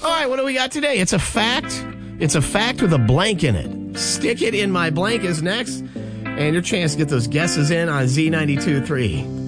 All right, what do we got today? It's a fact. It's a fact with a blank in it. Stick it in my blank is next. And your chance to get those guesses in on Z92.3.